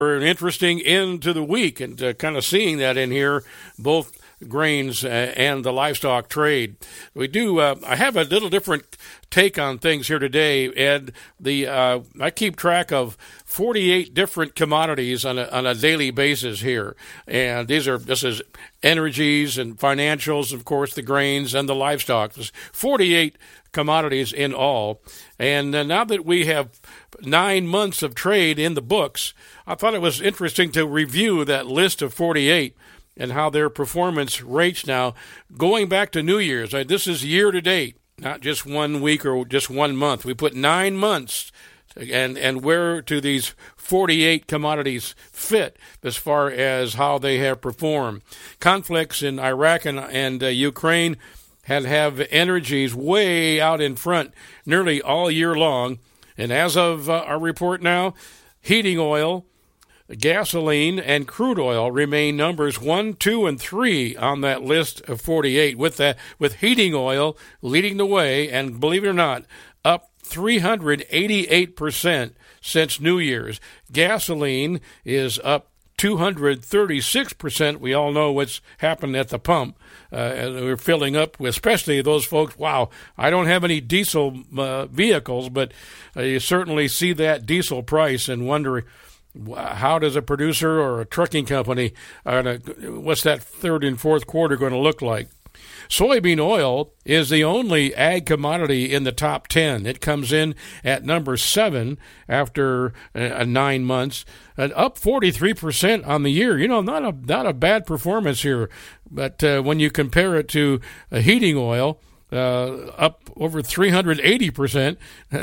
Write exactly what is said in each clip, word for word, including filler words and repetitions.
an interesting end to the week, and uh, kind of seeing that in here, both grains uh, and the livestock trade. We do. Uh, I have a little different take on things here today, Ed. The uh, I keep track of forty-eight different commodities on a, on a daily basis here, and these are this is energies and financials, of course, the grains and the livestock. There's forty-eight commodities in all, and uh, now that we have nine months of trade in the books, I thought it was interesting to review that list of forty-eight and how their performance rates now going back to New Year's. Right, this is year to date, not just one week or just one month. We put nine months, and and where do these forty-eight commodities fit as far as how they have performed. Conflicts in Iraq and, and uh, Ukraine had have energies way out in front nearly all year long. And as of uh, our report now, heating oil, gasoline, and crude oil remain numbers one, two, and three on that list of forty-eight, with that, with heating oil leading the way, and believe it or not, up three hundred eighty-eight percent since New Year's. Gasoline is up two hundred thirty-six percent. We all know what's happened at the pump. Uh, and we're filling up, especially those folks. Wow, I don't have any diesel uh, vehicles, but uh, you certainly see that diesel price and wonder, how does a producer or a trucking company, uh, what's that third and fourth quarter going to look like? Soybean oil is the only ag commodity in the top ten. It comes in at number seven after uh, nine months, and up forty-three percent on the year. You know, not a not a bad performance here. But uh, when you compare it to uh, heating oil, uh, up over three hundred eighty percent,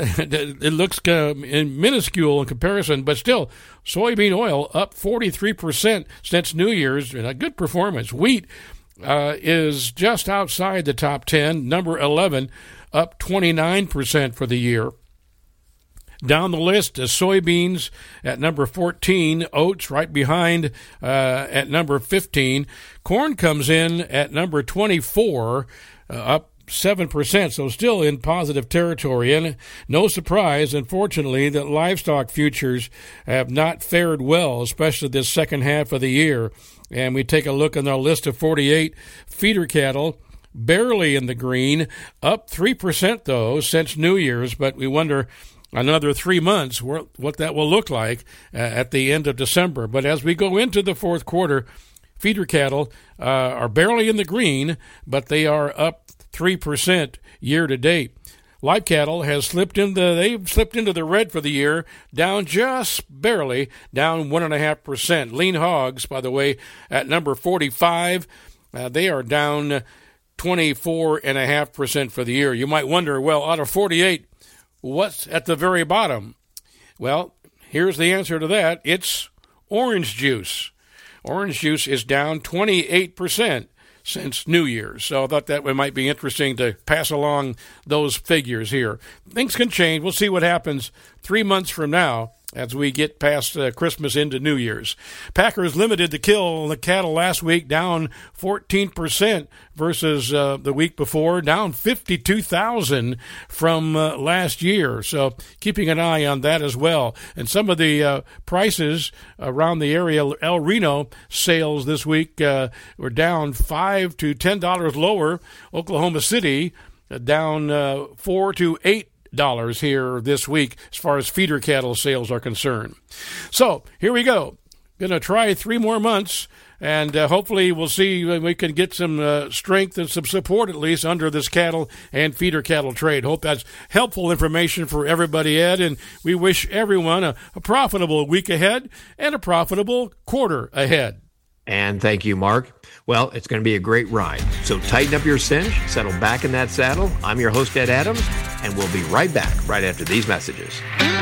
it looks uh, minuscule in comparison. But still, soybean oil up forty-three percent since New Year's, and a good performance. Wheat Uh, is just outside the top ten, number eleven, up twenty-nine percent for the year. Down the list is soybeans at number fourteen, oats right behind uh, at number fifteen. Corn comes in at number twenty-four, uh, up seven percent, so still in positive territory. And no surprise, unfortunately, that livestock futures have not fared well, especially this second half of the year. And we take a look on our list of forty-eight feeder cattle, barely in the green, up three percent, though, since New Year's. But we wonder another three months what that will look like uh, at the end of December. But as we go into the fourth quarter, feeder cattle uh, are barely in the green, but they are up three percent year to date. Live cattle has slipped into they've slipped into the red for the year, down just barely, down one and a half percent. Lean hogs, by the way, at number forty-five, uh, they are down twenty-four and a half percent for the year. You might wonder, well, out of forty-eight, what's at the very bottom? Well, here's the answer to that. It's orange juice. Orange juice is down twenty-eight percent since New Year's. So I thought that might be interesting to pass along those figures here. Things can change. We'll see what happens three months from now as we get past uh, Christmas into New Year's. Packers limited the kill the cattle last week, down fourteen percent versus uh, the week before, down fifty-two thousand from uh, last year. So keeping an eye on that as well. And some of the uh, prices around the area, El Reno sales this week uh, were down five to ten dollars lower. Oklahoma City uh, down uh, four to eight dollars here this week as far as feeder cattle sales are concerned. So here we go. Going to try three more months, and uh, hopefully we'll see when we can get some uh, strength and some support at least under this cattle and feeder cattle trade. Hope that's helpful information for everybody, Ed, and we wish everyone a, a profitable week ahead and a profitable quarter ahead. And thank you, Mark. Well, it's going to be a great ride. So tighten up your cinch, settle back in that saddle. I'm your host, Ed Adams, and we'll be right back right after these messages.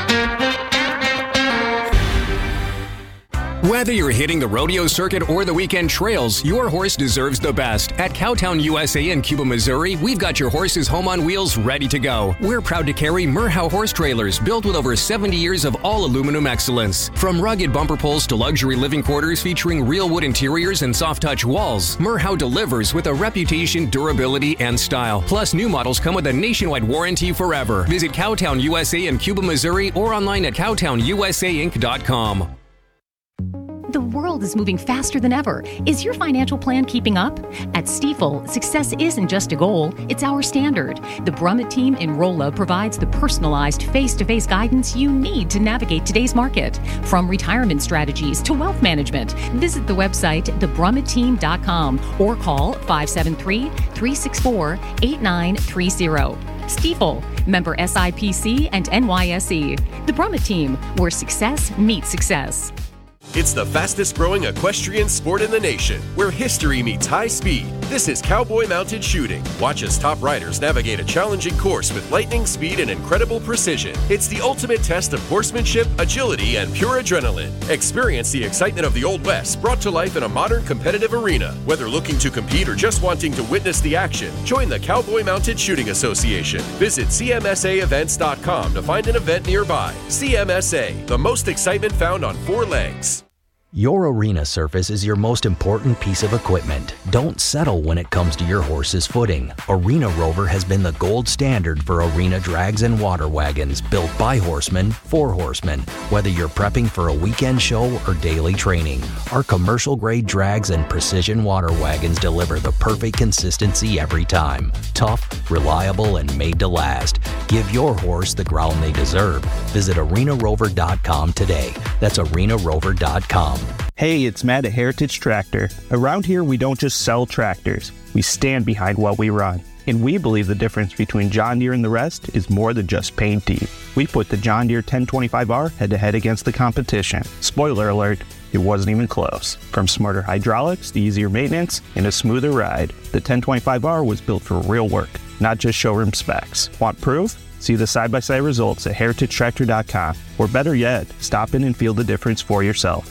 Whether you're hitting the rodeo circuit or the weekend trails, your horse deserves the best. At Cowtown U S A in Cuba, Missouri, we've got your horse's home on wheels ready to go. We're proud to carry Merhow horse trailers built with over seventy years of all aluminum excellence. From rugged bumper poles to luxury living quarters featuring real wood interiors and soft touch walls, Merhow delivers with a reputation, durability, and style. Plus, new models come with a nationwide warranty forever. Visit Cowtown U S A in Cuba, Missouri or online at cowtown u s a inc dot com. The world is moving faster than ever. Is your financial plan keeping up? At Stifel, success isn't just a goal, it's our standard. The Brummett team in Rolla provides the personalized face-to-face guidance you need to navigate today's market. From retirement strategies to wealth management, visit the website the brummett team dot com or call five seven three, three six four, eight nine three zero. Stifel, member S I P C and N Y S E. The Brummett team, where success meets success. It's the fastest growing equestrian sport in the nation, where history meets high speed. This is Cowboy Mounted Shooting. Watch as top riders navigate a challenging course with lightning speed and incredible precision. It's the ultimate test of horsemanship, agility, and pure adrenaline. Experience the excitement of the Old West brought to life in a modern competitive arena. Whether looking to compete or just wanting to witness the action, join the Cowboy Mounted Shooting Association. Visit C M S A events dot com to find an event nearby. C M S A, the most excitement found on four legs. Your arena surface is your most important piece of equipment. Don't settle when it comes to your horse's footing. Arena Rover has been the gold standard for arena drags and water wagons built by horsemen for horsemen, whether you're prepping for a weekend show or daily training. Our commercial-grade drags and precision water wagons deliver the perfect consistency every time. Tough, reliable, and made to last. Give your horse the ground they deserve. Visit arena rover dot com today. That's arena rover dot com. Hey, it's Matt at Heritage Tractor. Around here, we don't just sell tractors. We stand behind what we run. And we believe the difference between John Deere and the rest is more than just paint deep. We put the John Deere ten twenty-five R head-to-head against the competition. Spoiler alert, it wasn't even close. From smarter hydraulics to easier maintenance and a smoother ride, the ten twenty-five R was built for real work, not just showroom specs. Want proof? See the side-by-side results at heritage tractor dot com. Or better yet, stop in and feel the difference for yourself.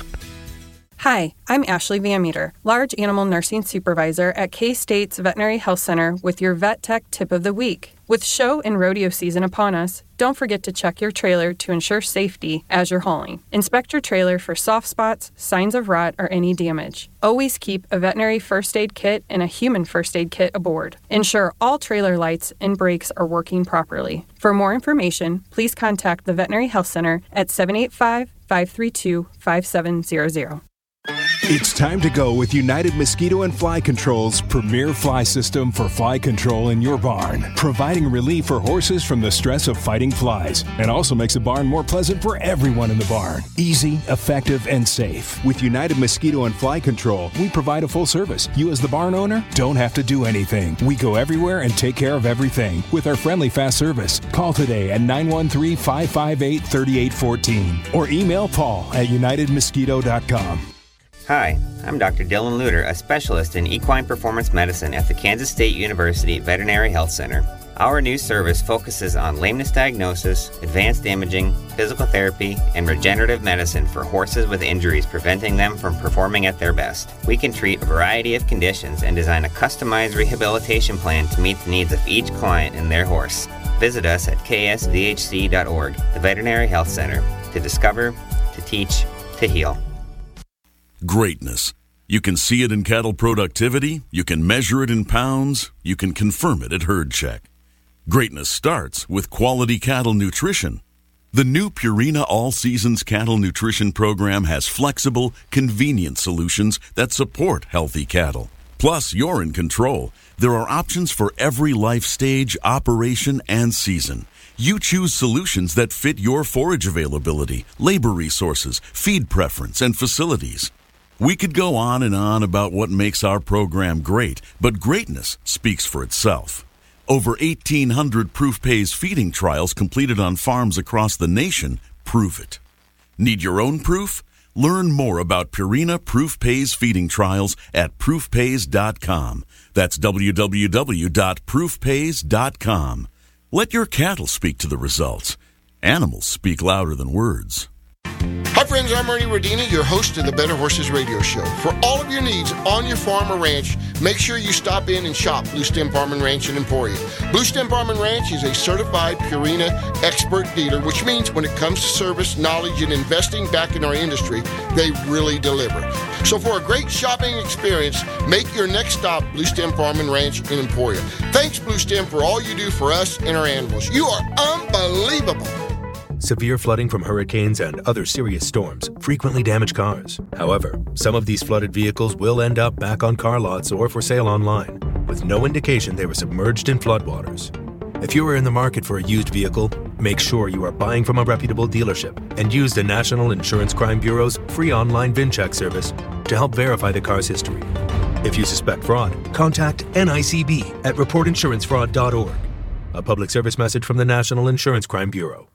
Hi, I'm Ashley Van Meter, Large Animal Nursing Supervisor at K-State's Veterinary Health Center with your Vet Tech Tip of the Week. With show and rodeo season upon us, don't forget to check your trailer to ensure safety as you're hauling. Inspect your trailer for soft spots, signs of rot, or any damage. Always keep a veterinary first aid kit and a human first aid kit aboard. Ensure all trailer lights and brakes are working properly. For more information, please contact the Veterinary Health Center at seven eight five, five three two, five seven zero zero. It's time to go with United Mosquito and Fly Control's premier fly system for fly control in your barn, providing relief for horses from the stress of fighting flies, and also makes the barn more pleasant for everyone in the barn. Easy, effective, and safe. With United Mosquito and Fly Control, we provide a full service. You as the barn owner don't have to do anything. We go everywhere and take care of everything with our friendly fast service. Call today at nine one three, five five eight, three eight one four or email Paul at united mosquito dot com. Hi, I'm Doctor Dylan Luter, a specialist in equine performance medicine at the Kansas State University Veterinary Health Center. Our new service focuses on lameness diagnosis, advanced imaging, physical therapy, and regenerative medicine for horses with injuries preventing them from performing at their best. We can treat a variety of conditions and design a customized rehabilitation plan to meet the needs of each client and their horse. Visit us at k s v h c dot org, the Veterinary Health Center, to discover, to teach, to heal. Greatness. You can see it in cattle productivity, you can measure it in pounds, you can confirm it at herd check. Greatness starts with quality cattle nutrition. The new Purina All Seasons Cattle Nutrition Program has flexible, convenient solutions that support healthy cattle. Plus, you're in control. There are options for every life stage, operation, and season. You choose solutions that fit your forage availability, labor resources, feed preference, and facilities. We could go on and on about what makes our program great, but greatness speaks for itself. Over eighteen hundred Proof Pays feeding trials completed on farms across the nation prove it. Need your own proof? Learn more about Purina Proof Pays feeding trials at proof pays dot com. That's w w w dot proof pays dot com. Let your cattle speak to the results. Animals speak louder than words. Hi friends, I'm Ernie Rodina, your host of the Better Horses Radio Show. For all of your needs on your farm or ranch, make sure you stop in and shop Blue Stem Farm and Ranch in Emporia. Blue Stem Farm and Ranch is a certified Purina expert dealer, which means when it comes to service, knowledge, and investing back in our industry, they really deliver. So for a great shopping experience, make your next stop Blue Stem Farm and Ranch in Emporia. Thanks, Blue Stem, for all you do for us and our animals. You are unbelievable. Severe flooding from hurricanes and other serious storms frequently damage cars. However, some of these flooded vehicles will end up back on car lots or for sale online, with no indication they were submerged in floodwaters. If you are in the market for a used vehicle, make sure you are buying from a reputable dealership and use the National Insurance Crime Bureau's free online VIN check service to help verify the car's history. If you suspect fraud, contact N I C B at report insurance fraud dot org. A public service message from the National Insurance Crime Bureau.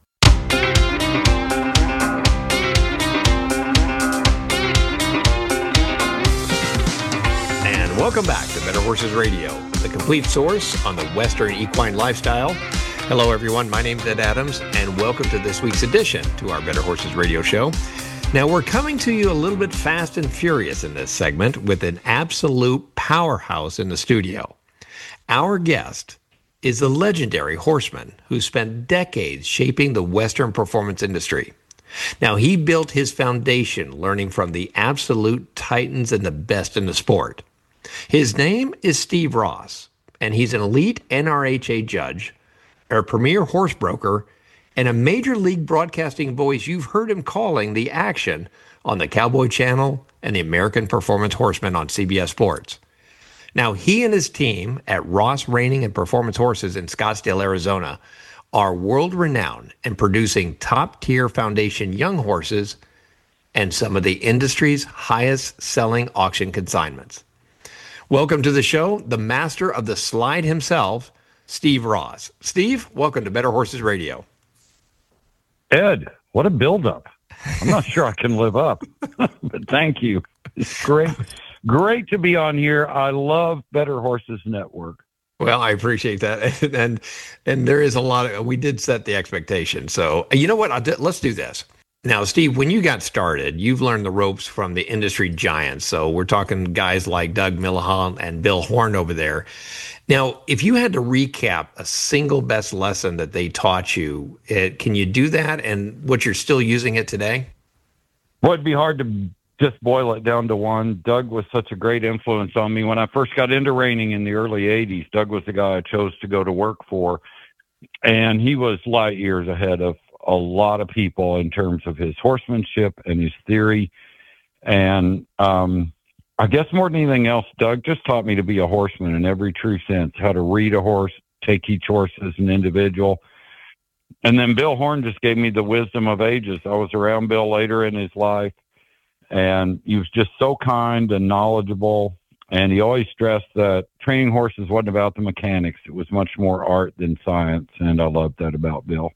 And welcome back to Better Horses Radio, the complete source on the Western equine lifestyle. Hello, everyone. My name's Ed Adams, and welcome to this week's edition to our Better Horses Radio show. Now, we're coming to you a little bit fast and furious in this segment with an absolute powerhouse in the studio. Our guest is the legendary horseman who spent decades shaping the Western performance industry. Now, he built his foundation learning from the absolute titans and the best in the sport. His name is Steve Ross, and he's an elite N R H A judge, a premier horse broker, and a major league broadcasting voice you've heard him calling the action on the Cowboy Channel and the American Performance Horseman on C B S Sports. Now, he and his team at Ross Reining and Performance Horses in Scottsdale, Arizona, are world-renowned and producing top-tier foundation young horses and some of the industry's highest-selling auction consignments. Welcome to the show, the master of the slide himself, Steve Ross. Steve, welcome to Better Horses Radio. Ed, what a build-up. I'm not sure I can live up, but thank you. It's great. Great to be on here. I love Better Horses Network. Well, I appreciate that. And and there is a lot of, we did set the expectation. So, you know what? I'll do, let's do this. Now, Steve, when you got started, you've learned the ropes from the industry giants. So we're talking guys like Doug Millihan and Bill Horn over there. Now, if you had to recap a single best lesson that they taught you, it, can you do that and what you're still using it today? Well, it'd be hard to just boil it down to one. Doug was such a great influence on me. When I first got into reining in the early eighties, Doug was the guy I chose to go to work for. And he was light years ahead of a lot of people in terms of his horsemanship and his theory. And um, I guess more than anything else, Doug just taught me to be a horseman in every true sense, how to read a horse, take each horse as an individual. And then Bill Horn just gave me the wisdom of ages. I was around Bill later in his life, and he was just so kind and knowledgeable. And he always stressed that training horses wasn't about the mechanics. It was much more art than science. And I loved that about Bill.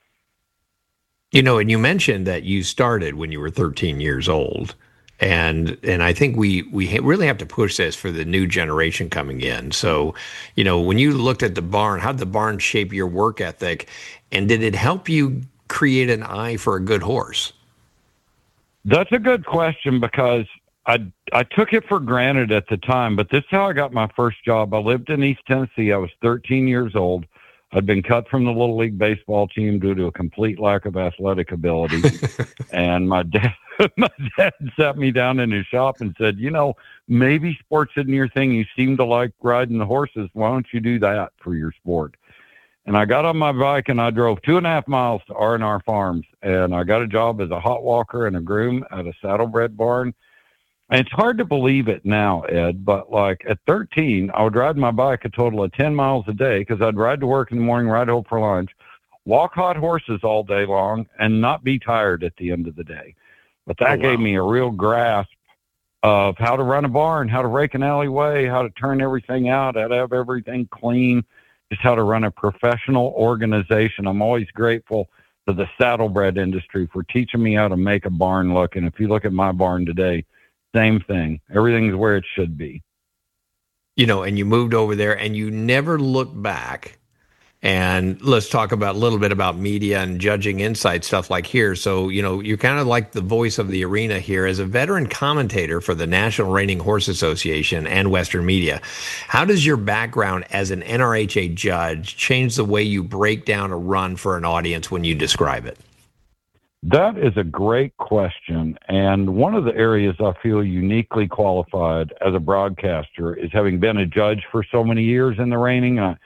You know, and you mentioned that you started when you were thirteen years old. And and I think we, we really have to push this for the new generation coming in. So, you know, when you looked at the barn, how did the barn shape your work ethic? And did it help you create an eye for a good horse? That's a good question, because I I took it for granted at the time, but this is how I got my first job. I lived in East Tennessee. I was thirteen years old. I'd been cut from the Little League baseball team due to a complete lack of athletic ability. And my dad, my dad sat me down in his shop and said, you know, maybe sports isn't your thing. You seem to like riding the horses. Why don't you do that for your sport? And I got on my bike and I drove two and a half miles to R and R Farms, and I got a job as a hot walker and a groom at a saddlebred barn. And it's hard to believe it now, Ed, but like at thirteen, I would ride my bike a total of ten miles a day, because I'd ride to work in the morning, ride home for lunch, walk hot horses all day long, and not be tired at the end of the day. But that oh, wow. gave me a real grasp of how to run a barn, how to rake an alleyway, how to turn everything out, how to have everything clean, just how to run a professional organization. I'm always grateful to the saddlebred industry for teaching me how to make a barn look. And if you look at my barn today, same thing. Everything's where it should be. You know, and you moved over there and you never looked back. And let's talk about a little bit about media and judging insight stuff like here. So, you know, you're kind of like the voice of the arena here as a veteran commentator for the National Reining Horse Association and Western Media. How does your background as an N R H A judge change the way you break down a run for an audience when you describe it? That is a great question. And one of the areas I feel uniquely qualified as a broadcaster is having been a judge for so many years in the reining. I,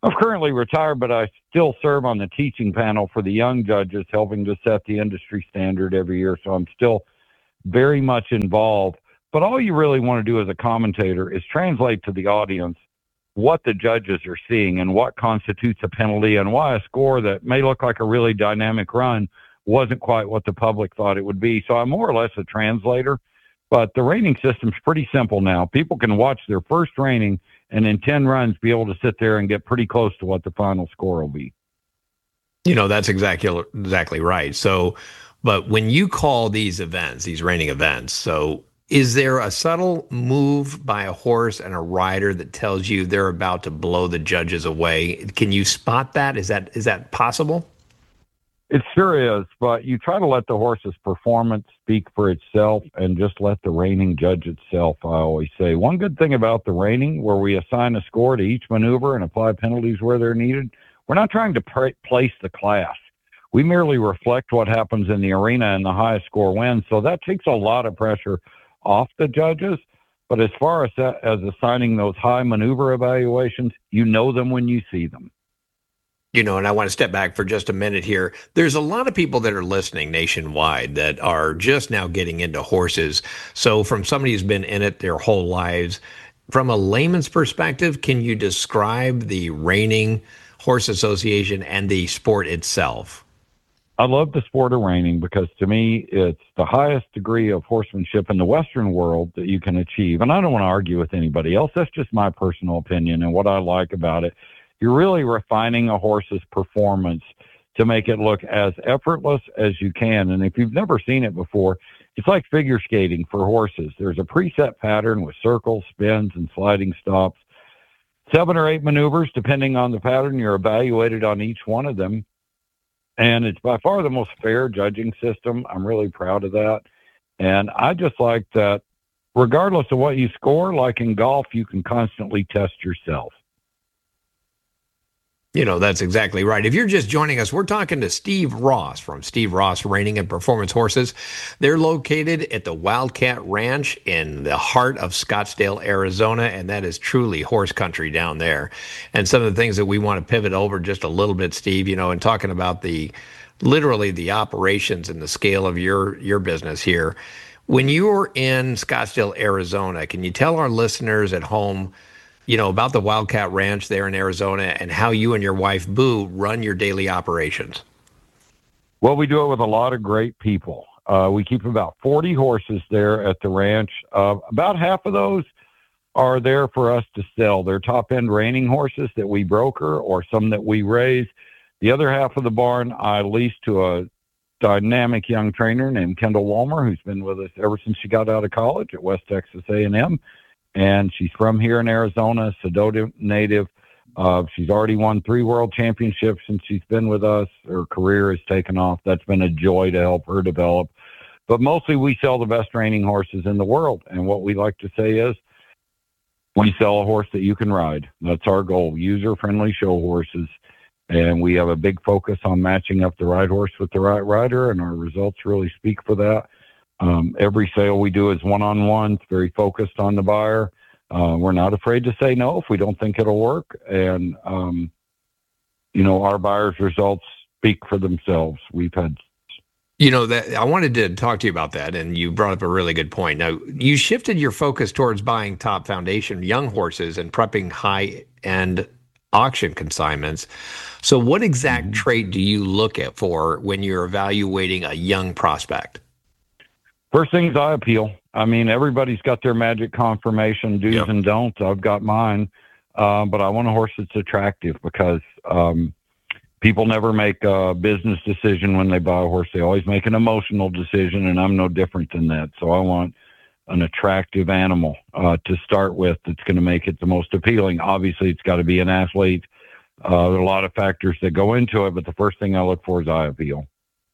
I'm currently retired, but I still serve on the teaching panel for the young judges, helping to set the industry standard every year. So I'm still very much involved. But all you really want to do as a commentator is translate to the audience what the judges are seeing and what constitutes a penalty and why a score that may look like a really dynamic run wasn't quite what the public thought it would be. So I'm more or less a translator, but the rating system's pretty simple now. People can watch their first rating and in ten runs be able to sit there and get pretty close to what the final score will be. You know, that's exactly exactly right. So, but when you call these events, these rating events, so is there a subtle move by a horse and a rider that tells you they're about to blow the judges away? Can you spot that? Is that is that possible? It sure is, but you try to let the horse's performance speak for itself and just let the reining judge itself, I always say. One good thing about the reining, where we assign a score to each maneuver and apply penalties where they're needed, we're not trying to pr- place the class. We merely reflect what happens in the arena and the highest score wins, so that takes a lot of pressure off the judges. But as far as, that, as assigning those high maneuver evaluations, you know them when you see them. You know, and I want to step back for just a minute here. There's a lot of people that are listening nationwide that are just now getting into horses. So from somebody who's been in it their whole lives, from a layman's perspective, can you describe the Reining Horse Association and the sport itself? I love the sport of reining because to me, it's the highest degree of horsemanship in the Western world that you can achieve. And I don't want to argue with anybody else. That's just my personal opinion and what I like about it. You're really refining a horse's performance to make it look as effortless as you can. And if you've never seen it before, it's like figure skating for horses. There's a preset pattern with circles, spins, and sliding stops. Seven or eight maneuvers, depending on the pattern. You're evaluated on each one of them. And it's by far the most fair judging system. I'm really proud of that. And I just like that regardless of what you score, like in golf, you can constantly test yourself. You know, that's exactly right. If you're just joining us, we're talking to Steve Ross from Steve Ross Reining and Performance Horses. They're located at the Wildcat Ranch in the heart of Scottsdale, Arizona, and that is truly horse country down there. And some of the things that we want to pivot over just a little bit, Steve, you know, and talking about the literally the operations and the scale of your your business here. When you were in Scottsdale, Arizona, can you tell our listeners at home, you know, about the Wildcat Ranch there in Arizona and how you and your wife, Boo, run your daily operations? Well, we do it with a lot of great people. Uh, we keep about forty horses there at the ranch. Uh, about half of those are there for us to sell. They're top-end reining horses that we broker or some that we raise. The other half of the barn I lease to a dynamic young trainer named Kendall Walmer, who's been with us ever since she got out of college at West Texas A and M. And she's from here in Arizona, Sedona native. Uh, she's already won three world championships since she's been with us. Her career has taken off. That's been a joy to help her develop. But mostly we sell the best reining horses in the world. And what we like to say is we sell a horse that you can ride. That's our goal, user-friendly show horses. And we have a big focus on matching up the right horse with the right rider, and our results really speak for that. Um, every sale we do is one-on-one. It's very focused on the buyer. Uh, we're not afraid to say no if we don't think it'll work. And, um, you know, our buyers' results speak for themselves. We've had... You know, that I wanted to talk to you about that, and you brought up a really good point. Now, you shifted your focus towards buying top foundation young horses and prepping high-end auction consignments. So what exact mm-hmm. trait do you look at for when you're evaluating a young prospect? First thing is eye appeal. I mean, everybody's got their magic confirmation, do's yep. and don'ts. I've got mine, uh, but I want a horse that's attractive because um, people never make a business decision when they buy a horse. They always make an emotional decision, and I'm no different than that. So I want an attractive animal uh, to start with that's going to make it the most appealing. Obviously, it's got to be an athlete. Uh, there are a lot of factors that go into it, but the first thing I look for is eye appeal.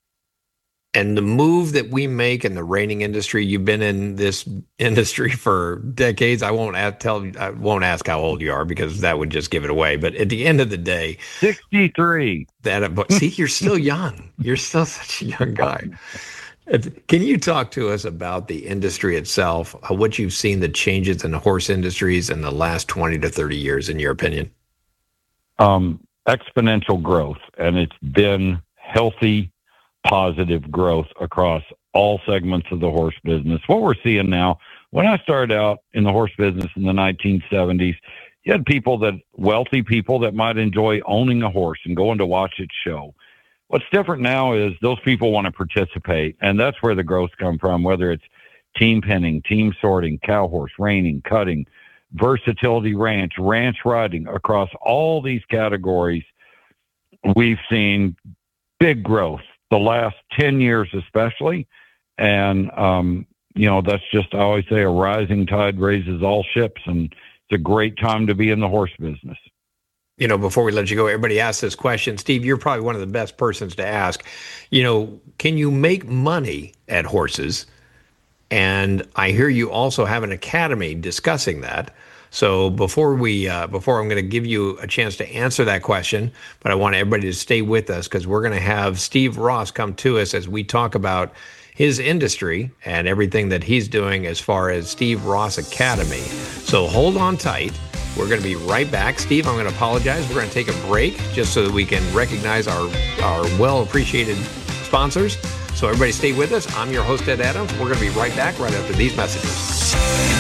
And the move that we make in the reining industry, you've been in this industry for decades. I won't ask, tell, I won't ask how old you are because that would just give it away. But at the end of the day, sixty-three. That, but see, you're still young. You're still such a young guy. Can you talk to us about the industry itself, what you've seen, the changes in the horse industries in the last twenty to thirty years, in your opinion? um, exponential growth, and it's been healthy, positive growth across all segments of the horse business. What we're seeing now, when I started out in the horse business in the nineteen seventies, you had people that, wealthy people that might enjoy owning a horse and going to watch it show. What's different now is those people want to participate, and that's where the growth come from, whether it's team penning, team sorting, cow horse, reining, cutting, versatility ranch, ranch riding. Across all these categories, we've seen big growth the last ten years especially. And, um, you know, that's just, I always say, a rising tide raises all ships, and it's a great time to be in the horse business. You know, before we let you go, everybody asks this question. Steve, you're probably one of the best persons to ask. You know, can you make money at horses? And I hear you also have an academy discussing that. So before we, uh, before I'm going to give you a chance to answer that question, but I want everybody to stay with us because we're going to have Steve Ross come to us as we talk about his industry and everything that he's doing as far as Steve Ross Academy. So hold on tight. We're going to be right back. Steve, I'm going to apologize. We're going to take a break just so that we can recognize our, our well-appreciated sponsors. So everybody stay with us. I'm your host, Ed Adams. We're going to be right back right after these messages.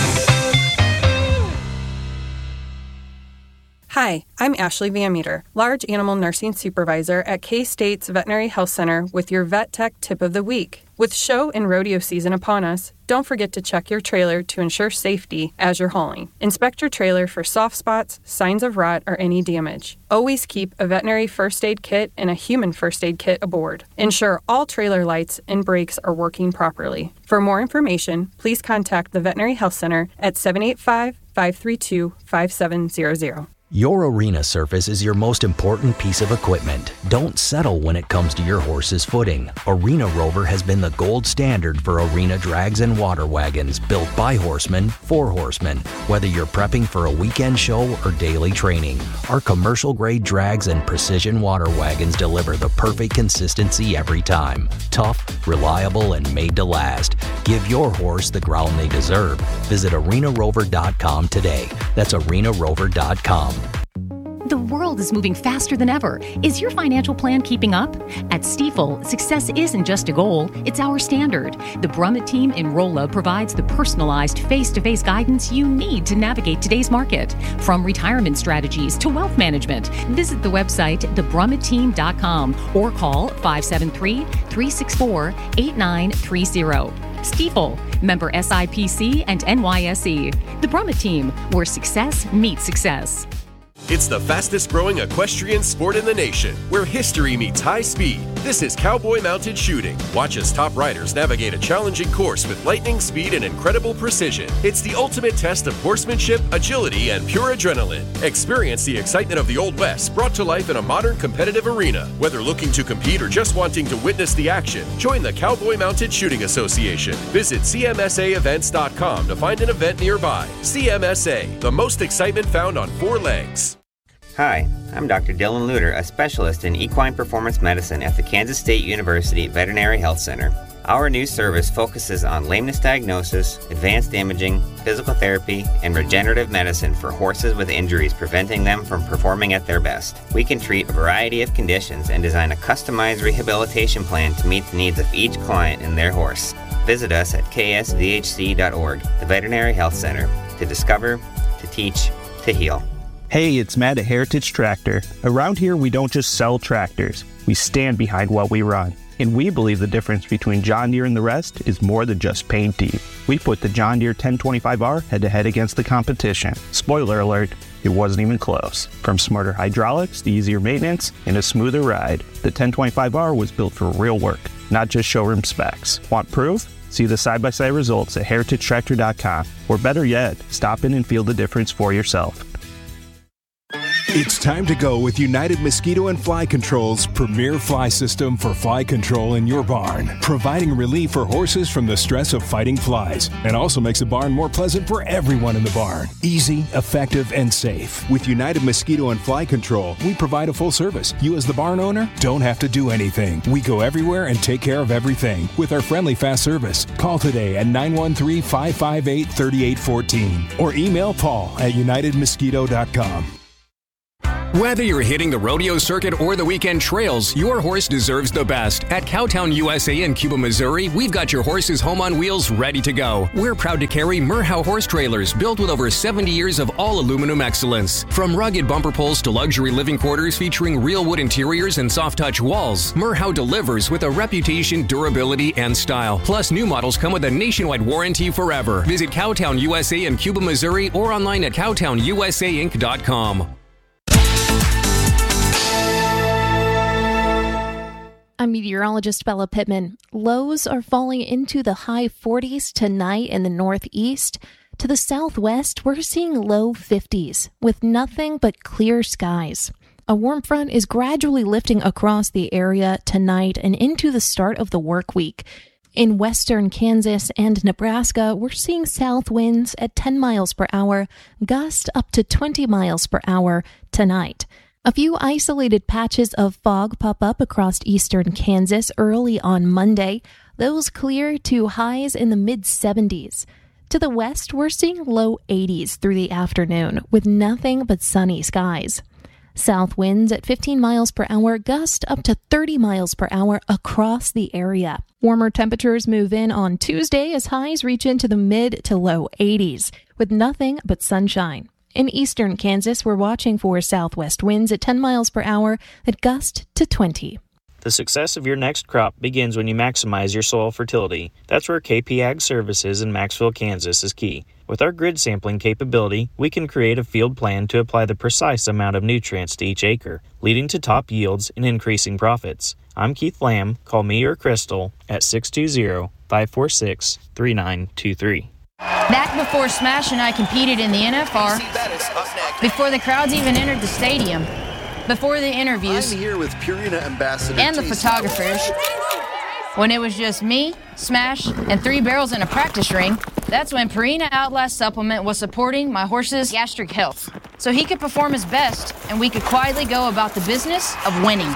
Hi, I'm Ashley Van Meter, Large Animal Nursing Supervisor at K-State's Veterinary Health Center with your Vet Tech Tip of the Week. With show and rodeo season upon us, don't forget to check your trailer to ensure safety as you're hauling. Inspect your trailer for soft spots, signs of rot, or any damage. Always keep a veterinary first aid kit and a human first aid kit aboard. Ensure all trailer lights and brakes are working properly. For more information, please contact the Veterinary Health Center at seven eight five, five three two, five seven zero zero. Your arena surface is your most important piece of equipment. Don't settle when it comes to your horse's footing. Arena Rover has been the gold standard for arena drags and water wagons built by horsemen for horsemen. Whether you're prepping for a weekend show or daily training, our commercial-grade drags and precision water wagons deliver the perfect consistency every time. Tough, reliable, and made to last. Give your horse the ground they deserve. Visit arena rover dot com today. That's arena rover dot com. The world is moving faster than ever. Is your financial plan keeping up? At Stifel, success isn't just a goal, it's our standard. The Brummett team in Rolla provides the personalized face-to-face guidance you need to navigate today's market. From retirement strategies to wealth management, visit the website the brummett team dot com or call five seven three, three six four, eight nine three zero. Stifel, member S I P C and N Y S E. The Brummett team, where success meets success. It's the fastest growing equestrian sport in the nation, where history meets high speed. This is Cowboy Mounted Shooting. Watch as top riders navigate a challenging course with lightning speed and incredible precision. It's the ultimate test of horsemanship, agility, and pure adrenaline. Experience the excitement of the Old West brought to life in a modern competitive arena. Whether looking to compete or just wanting to witness the action, join the Cowboy Mounted Shooting Association. Visit C M S A events dot com to find an event nearby. C M S A, the most excitement found on four legs. Hi, I'm Doctor Dylan Luter, a specialist in equine performance medicine at the Kansas State University Veterinary Health Center. Our new service focuses on lameness diagnosis, advanced imaging, physical therapy, and regenerative medicine for horses with injuries preventing them from performing at their best. We can treat a variety of conditions and design a customized rehabilitation plan to meet the needs of each client and their horse. Visit us at K S V H C dot org, the Veterinary Health Center, to discover, to teach, to heal. Hey, it's Matt at Heritage Tractor. Around here, we don't just sell tractors. We stand behind what we run. And we believe the difference between John Deere and the rest is more than just paint deep. We put the John Deere ten twenty-five R head-to-head against the competition. Spoiler alert, it wasn't even close. From smarter hydraulics to easier maintenance and a smoother ride, the ten twenty-five R was built for real work, not just showroom specs. Want proof? See the side-by-side results at heritage tractor dot com. Or better yet, stop in and feel the difference for yourself. It's time to go with United Mosquito and Fly Control's premier fly system for fly control in your barn, providing relief for horses from the stress of fighting flies, and also makes the barn more pleasant for everyone in the barn. Easy, effective, and safe. With United Mosquito and Fly Control, we provide a full service. You as the barn owner don't have to do anything. We go everywhere and take care of everything with our friendly fast service. Call today at nine one three, five five eight, three eight one four or email Paul at united mosquito dot com. Whether you're hitting the rodeo circuit or the weekend trails, your horse deserves the best. At Cowtown U S A in Cuba, Missouri, we've got your horse's home on wheels ready to go. We're proud to carry Merhow horse trailers built with over seventy years of all aluminum excellence. From rugged bumper poles to luxury living quarters featuring real wood interiors and soft touch walls, Merhow delivers with a reputation, durability, and style. Plus, new models come with a nationwide warranty forever. Visit Cowtown U S A in Cuba, Missouri, or online at cowtown u s a inc dot com. I'm meteorologist Bella Pittman. Lows are falling into the high forties tonight in the northeast. To the southwest, we're seeing low fifties with nothing but clear skies. A warm front is gradually lifting across the area tonight and into the start of the work week. In western Kansas and Nebraska, we're seeing south winds at ten miles per hour, gusts up to twenty miles per hour tonight. A few isolated patches of fog pop up across eastern Kansas early on Monday. Those clear to highs in the mid seventies. To the west, we're seeing low eighties through the afternoon with nothing but sunny skies. South winds at fifteen miles per hour, gust up to thirty miles per hour across the area. Warmer temperatures move in on Tuesday as highs reach into the mid to low eighties with nothing but sunshine. In eastern Kansas, we're watching for southwest winds at ten miles per hour that gust to twenty. The success of your next crop begins when you maximize your soil fertility. That's where K P Ag Services in Maxville, Kansas is key. With our grid sampling capability, we can create a field plan to apply the precise amount of nutrients to each acre, leading to top yields and increasing profits. I'm Keith Lamb. Call me or Crystal at six two zero, five four six, three nine two three. Back before Smash and I competed in the N F R, before the crowds even entered the stadium, before the interviews, I'm here with Purina Ambassador and the photographers, when it was just me, Smash, and three barrels in a practice ring, that's when Purina Outlast Supplement was supporting my horse's gastric health, so he could perform his best and we could quietly go about the business of winning.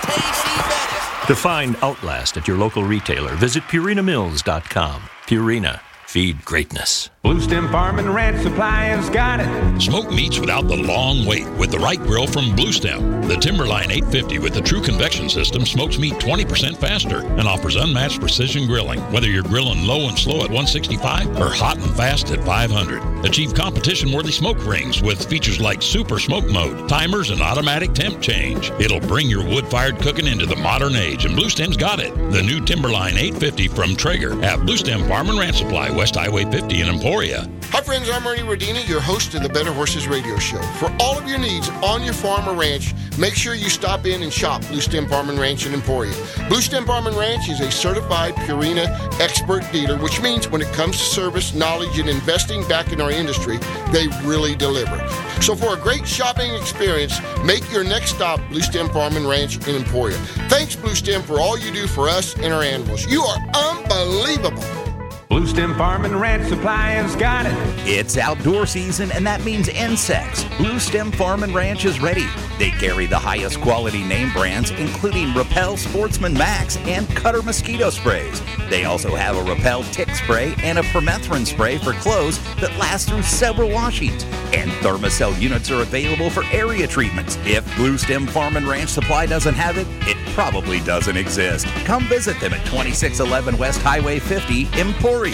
To find Outlast at your local retailer, visit Purina Mills dot com. Purina. Feed greatness. Blue Stem Farm and Ranch Supply has got it. Smoke meats without the long wait with the right grill from Blue Stem. The Timberline eight fifty with the true convection system smokes meat twenty percent faster and offers unmatched precision grilling. Whether you're grilling low and slow at one sixty-five or hot and fast at five hundred. Achieve competition-worthy smoke rings with features like Super Smoke Mode, timers, and automatic temp change. It'll bring your wood-fired cooking into the modern age, and Blue Stem's got it. The new Timberline eight fifty from Traeger at Blue Stem Farm and Ranch Supply, West Highway fifty in Emporia. Hi friends, I'm Ernie Rodina, your host of the Better Horses Radio Show. For all of your needs on your farm or ranch, make sure you stop in and shop Blue Stem Farm and Ranch in Emporia. Blue Stem Farm and Ranch is a certified Purina expert dealer, which means when it comes to service, knowledge, and investing back in our industry, they really deliver. So for a great shopping experience, make your next stop Blue Stem Farm and Ranch in Emporia. Thanks, Blue Stem, for all you do for us and our animals. You are unbelievable. Blue Stem Farm and Ranch Supply has got it. It's outdoor season, and that means insects. Blue Stem Farm and Ranch is ready. They carry the highest quality name brands, including Repel Sportsman Max and Cutter mosquito sprays. They also have a Repel tick spray and a permethrin spray for clothes that last through several washings. And Thermacell units are available for area treatments. If Blue Stem Farm and Ranch Supply doesn't have it, it probably doesn't exist. Come visit them at twenty-six eleven West Highway fifty, Emporia.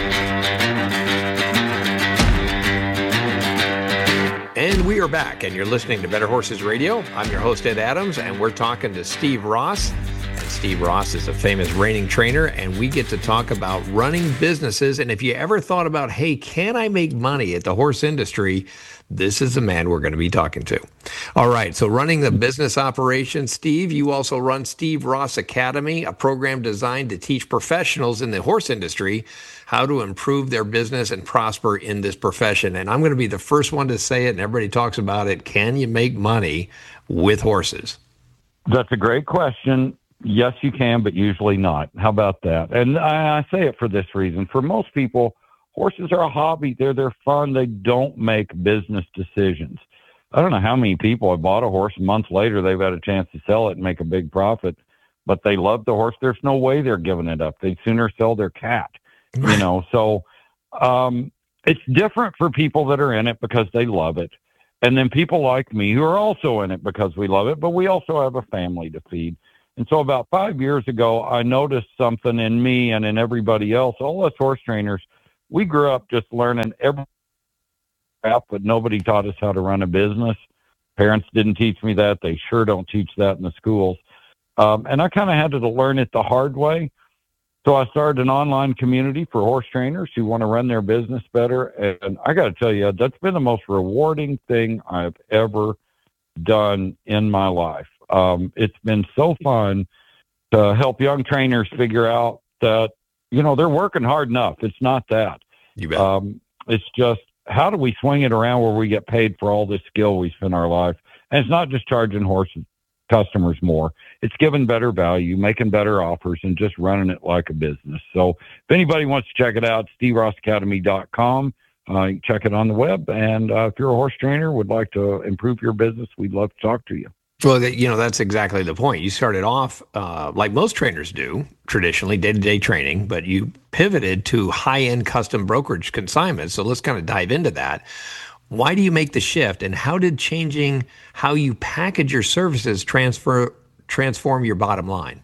And we are back, and you're listening to Better Horses Radio. I'm your host, Ed Adams, and we're talking to Steve Ross. And Steve Ross is a famous reining trainer, and we get to talk about running businesses. And if you ever thought about, hey, can I make money at the horse industry? This is the man we're going to be talking to. All right, so running the business operation, Steve, you also run Steve Ross Academy, a program designed to teach professionals in the horse industry how to improve their business and prosper in this profession. And I'm going to be the first one to say it, and everybody talks about it. Can you make money with horses? That's a great question. Yes, you can, but usually not. How about that? And I, I say it for this reason. For most people, horses are a hobby. They're they're fun. They don't make business decisions. I don't know how many people have bought a horse. A month later, they've had a chance to sell it and make a big profit, but they love the horse. There's no way they're giving it up. They'd sooner sell their cat, you know. So um, it's different for people that are in it because they love it. And then people like me who are also in it because we love it, but we also have a family to feed. And so about five years ago, I noticed something in me and in everybody else, all us horse trainers. We grew up just learning every crap, but nobody taught us how to run a business. Parents didn't teach me that. They sure don't teach that in the schools. Um, and I kind of had to learn it the hard way. So I started an online community for horse trainers who want to run their business better. And I got to tell you, that's been the most rewarding thing I've ever done in my life. Um, it's been so fun to help young trainers figure out that, you know, they're working hard enough. It's not that. You bet. Um, it's just, how do we swing it around where we get paid for all this skill we spend our life? And it's not just charging horses customers more. It's giving better value, making better offers, and just running it like a business. So if anybody wants to check it out, steve ross academy dot com. Uh, you can check it on the web. And uh, if you're a horse trainer, would like to improve your business, we'd love to talk to you. Well, you know, that's exactly the point. You started off uh, like most trainers do, traditionally, day-to-day training, but you pivoted to high-end custom brokerage consignments. So let's kind of dive into that. Why do you make the shift, and how did changing how you package your services transfer transform your bottom line?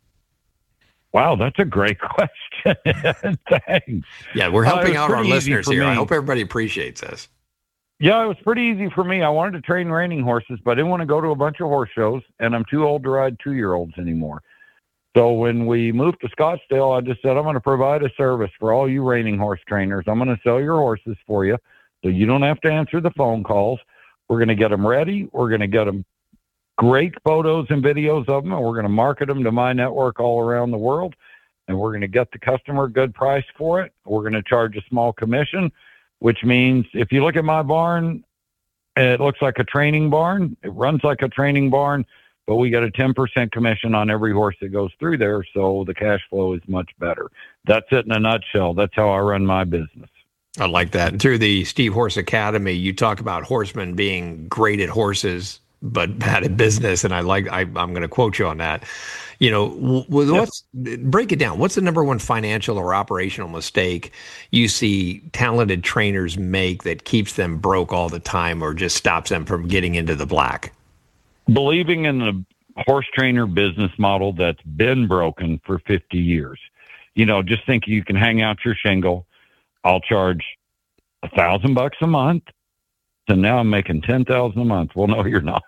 Wow, that's a great question. Thanks. Yeah, we're helping uh, out our listeners here. Me. I hope everybody appreciates this. Yeah, it was pretty easy for me. I wanted to train reining horses, but I didn't want to go to a bunch of horse shows, and I'm too old to ride two-year-olds anymore. So when we moved to Scottsdale, I just said, I'm going to provide a service for all you reining horse trainers. I'm going to sell your horses for you, so you don't have to answer the phone calls. We're going to get them ready. We're going to get them great photos and videos of them, and we're going to market them to my network all around the world, and we're going to get the customer a good price for it. We're going to charge a small commission, which means if you look at my barn, it looks like a training barn. It runs like a training barn, but we get a ten percent commission on every horse that goes through there, so the cash flow is much better. That's it in a nutshell. That's how I run my business. I like that. And through the Steve Horse Academy, you talk about horsemen being great at horses, but bad at business. And I like, I, I'm going to quote you on that. You know, what's, yes. break it down. What's the number one financial or operational mistake you see talented trainers make that keeps them broke all the time or just stops them from getting into the black? Believing in the horse trainer business model that's been broken for fifty years. You know, just think you can hang out your shingle. I'll charge a thousand bucks a month. So now I'm making ten thousand a month. Well, no, you're not.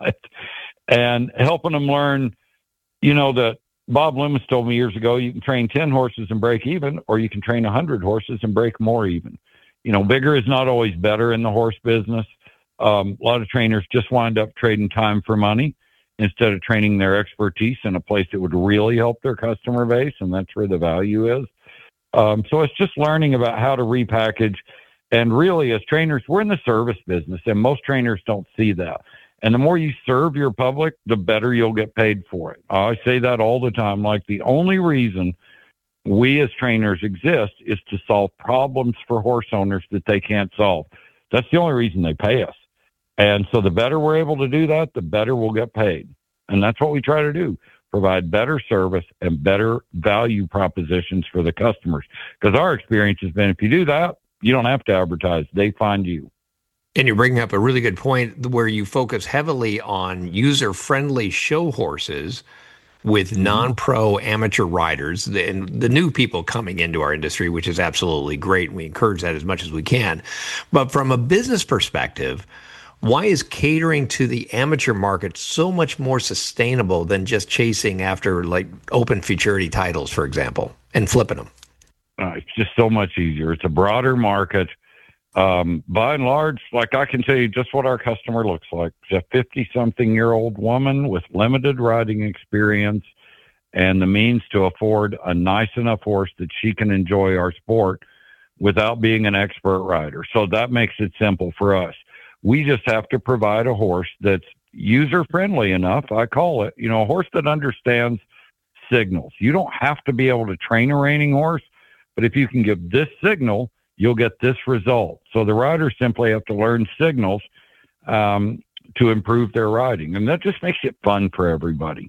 And helping them learn, you know, that Bob Loomis told me years ago, you can train ten horses and break even, or you can train a hundred horses and break more even. You know, bigger is not always better in the horse business. Um, a lot of trainers just wind up trading time for money instead of training their expertise in a place that would really help their customer base. And that's where the value is. Um, so it's just learning about how to repackage. And really, as trainers, we're in the service business, and most trainers don't see that. And the more you serve your public, the better you'll get paid for it. I say that all the time. Like, the only reason we as trainers exist is to solve problems for horse owners that they can't solve. That's the only reason they pay us. And so the better we're able to do that, the better we'll get paid. And that's what we try to do. Provide better service and better value propositions for the customers. Because our experience has been, if you do that, you don't have to advertise. They find you. And you're bringing up a really good point where you focus heavily on user-friendly show horses with non-pro amateur riders and the new people coming into our industry, which is absolutely great. We encourage that as much as we can. But from a business perspective, why is catering to the amateur market so much more sustainable than just chasing after like open futurity titles, for example, and flipping them? Uh, it's just so much easier. It's a broader market. Um, by and large, like, I can tell you just what our customer looks like. She's a fifty-something-year-old woman with limited riding experience and the means to afford a nice enough horse that she can enjoy our sport without being an expert rider. So that makes it simple for us. We just have to provide a horse that's user-friendly enough, I call it, you know, a horse that understands signals. You don't have to be able to train a reining horse, but if you can give this signal, you'll get this result. So the riders simply have to learn signals um, to improve their riding. And that just makes it fun for everybody.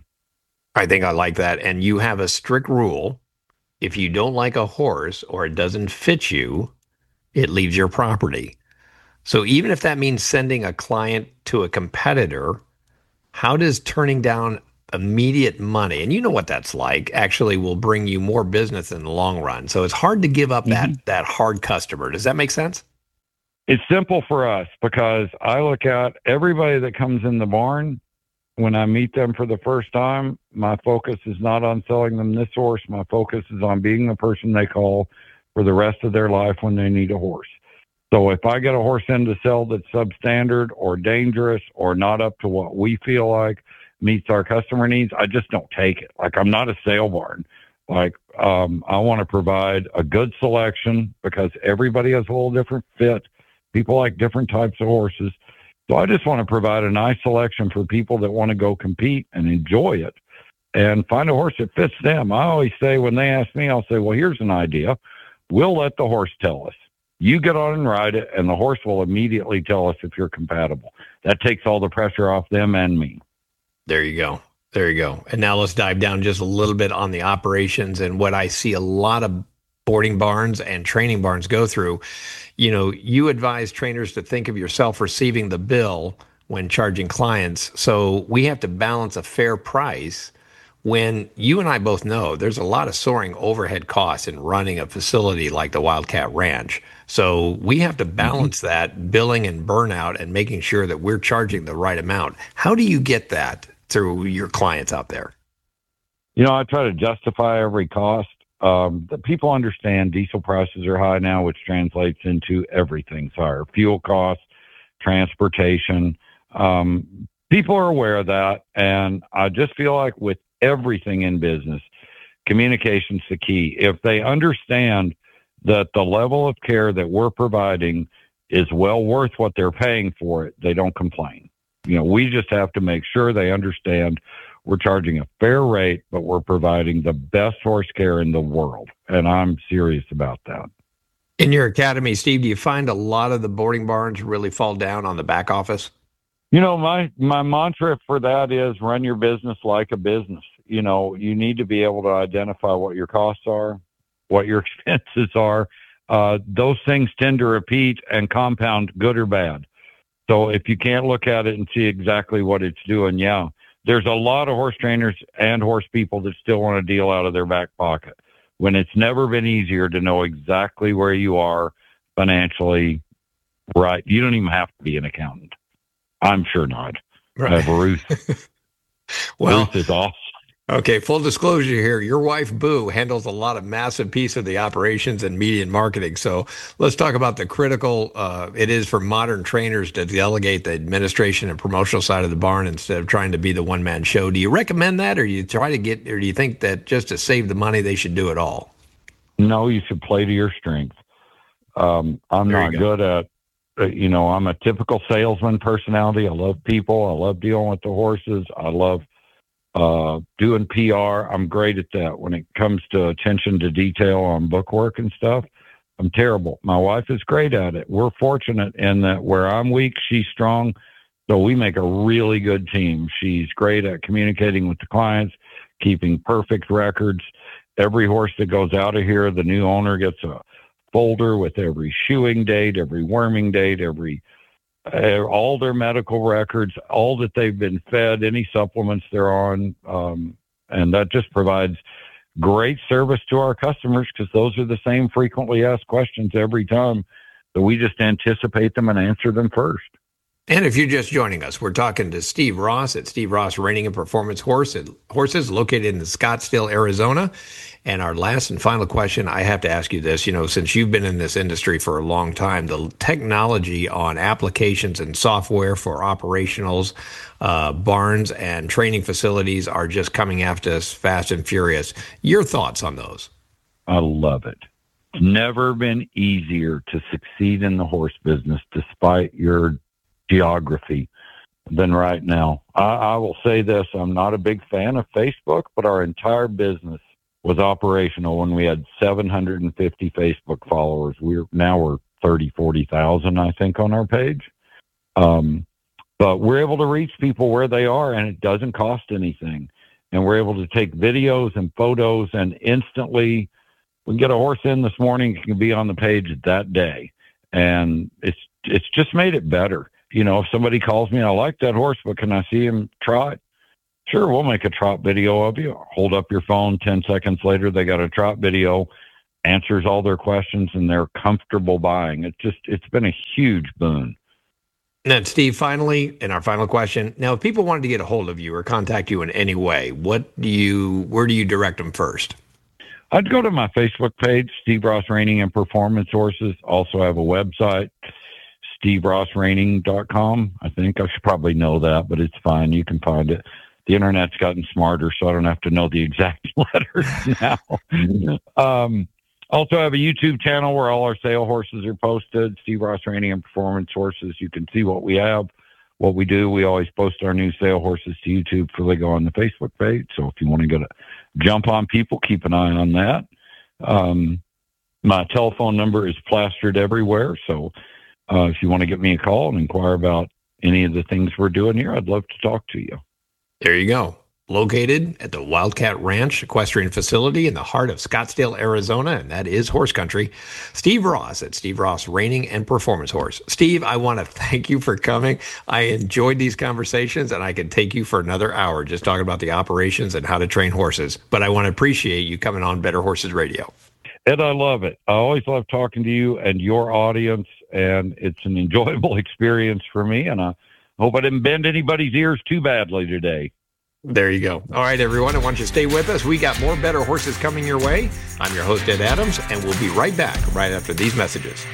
I think I like that. And you have a strict rule. If you don't like a horse or it doesn't fit you, it leaves your property. So even if that means sending a client to a competitor, how does turning down immediate money, and you know what that's like, actually will bring you more business in the long run? So it's hard to give up that, mm-hmm. that hard customer. Does that make sense? It's simple for us because I look at everybody that comes in the barn. When I meet them for the first time, my focus is not on selling them this horse. My focus is on being the person they call for the rest of their life when they need a horse. So if I get a horse in to sell that's substandard or dangerous or not up to what we feel like meets our customer needs, I just don't take it. Like, I'm not a sale barn. Like, um, I want to provide a good selection because everybody has a little different fit. People like different types of horses. So I just want to provide a nice selection for people that want to go compete and enjoy it and find a horse that fits them. I always say, when they ask me, I'll say, well, here's an idea. We'll let the horse tell us. You get on and ride it, and the horse will immediately tell us if you're compatible. That takes all the pressure off them and me. There you go. There you go. And now let's dive down just a little bit on the operations and what I see a lot of boarding barns and training barns go through. You know, you advise trainers to think of yourself receiving the bill when charging clients. So we have to balance a fair price when you and I both know there's a lot of soaring overhead costs in running a facility like the Wildcat Ranch. So we have to balance mm-hmm. that billing and burnout and making sure that we're charging the right amount. How do you get that through your clients out there? You know, I try to justify every cost. Um, the people understand diesel prices are high now, which translates into everything's higher. Fuel costs, transportation. Um, people are aware of that. And I just feel like with everything in business, communication's the key. If they understand that the level of care that we're providing is well worth what they're paying for it, they don't complain. You know, we just have to make sure they understand we're charging a fair rate, but we're providing the best horse care in the world. And I'm serious about that. In your academy, Steve, do you find a lot of the boarding barns really fall down on the back office? You know, my, my mantra for that is run your business like a business. You know, you need to be able to identify what your costs are, what your expenses are. Uh, those things tend to repeat and compound, good or bad. So if you can't look at it and see exactly what it's doing, yeah, there's a lot of horse trainers and horse people that still want to deal out of their back pocket when it's never been easier to know exactly where you are financially. Right. You don't even have to be an accountant. I'm sure not. Right. I have Ruth. Well, Ruth is awesome. Okay, full disclosure here. Your wife, Boo, handles a lot of massive piece of the operations and media and marketing. So let's talk about the critical uh, it is for modern trainers to delegate the administration and promotional side of the barn instead of trying to be the one-man show. Do you recommend that, or do you try to get, or do you think that just to save the money, they should do it all? No, you should play to your strengths. Um, I'm there not go. good at, uh, you know, I'm a typical salesman personality. I love people. I love dealing with the horses. I love Uh, doing P R. I'm great at that. When it comes to attention to detail on bookwork and stuff, I'm terrible. My wife is great at it. We're fortunate in that where I'm weak, she's strong. So we make a really good team. She's great at communicating with the clients, keeping perfect records. Every horse that goes out of here, the new owner gets a folder with every shoeing date, every worming date, every Uh, all their medical records, all that they've been fed, any supplements they're on. Um, and that just provides great service to our customers because those are the same frequently asked questions every time. So we just anticipate them and answer them first. And if you're just joining us, we're talking to Steve Ross at Steve Ross Reining and Performance Horse Horses located in Scottsdale, Arizona. And our last and final question, I have to ask you this, you know, since you've been in this industry for a long time, the technology on applications and software for operationals, uh, barns and training facilities are just coming after us fast and furious. Your thoughts on those? I love it. It's never been easier to succeed in the horse business despite your geography than right now. I, I will say this, I'm not a big fan of Facebook, but our entire business was operational when we had seven hundred fifty Facebook followers. We're now we're thirty, forty thousand, I think, on our page. Um, but we're able to reach people where they are and it doesn't cost anything. And we're able to take videos and photos and instantly we can get a horse in this morning, it can be on the page that day. and it's it's just made it better. You know, if somebody calls me, I like that horse, but can I see him trot? Sure, we'll make a trot video of you. Hold up your phone, ten seconds later, they got a trot video, answers all their questions, and they're comfortable buying. It's just, it's been a huge boon. And then, Steve, finally, in our final question, now, if people wanted to get a hold of you or contact you in any way, what do you, where do you direct them first? I'd go to my Facebook page, Steve Ross Reining and Performance Horses. Also have a website, steve ross reining dot com. I think I should probably know that, but it's fine. You can find it. The internet's gotten smarter, so I don't have to know the exact letters now. um, also have a YouTube channel where all our sale horses are posted, Steve Ross Reining and Performance Horses. You can see what we have, what we do. We always post our new sale horses to YouTube before they go on the Facebook page. So if you want to get a jump on people, keep an eye on that. Um, my telephone number is plastered everywhere. So uh, if you want to give me a call and inquire about any of the things we're doing here, I'd love to talk to you. There you go. Located at the Wildcat Ranch Equestrian Facility in the heart of Scottsdale, Arizona, and that is horse country. Steve Ross at Steve Ross Reining and Performance Horse. Steve, I want to thank you for coming. I enjoyed these conversations, and I could take you for another hour just talking about the operations and how to train horses. But I want to appreciate you coming on Better Horses Radio. Ed, I love it. I always love talking to you and your audience, and it's an enjoyable experience for me, and I hope I didn't bend anybody's ears too badly today. There you go. All right, everyone. I want you to stay with us. We got more Better Horses coming your way. I'm your host, Ed Adams, and we'll be right back right after these messages.